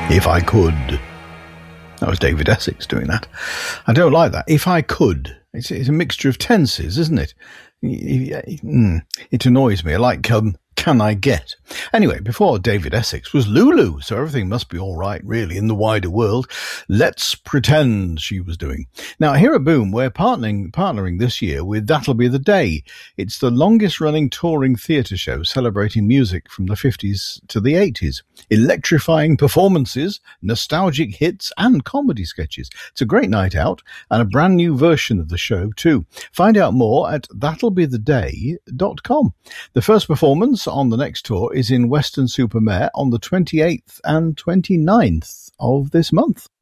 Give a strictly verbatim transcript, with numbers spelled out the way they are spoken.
If I Could. That was David Essex doing that. I don't like that. If I could. It's, it's a mixture of tenses, isn't it? It annoys me. I like um, can I get? Anyway, before David Essex was Lulu, so everything must be all right, really, in the wider world. Let's Pretend she was doing. Now, here at Boom, we're partnering, partnering this year with That'll Be the Day. It's the longest-running touring theatre show celebrating music from the fifties to the eighties. Electrifying performances, nostalgic hits, and comedy sketches. It's a great night out, and a brand new version of the show, too. Find out more at that'll be the day dot com. The first performance on the next tour is in Weston-super-Mare on the twenty-eighth and twenty-ninth of this month.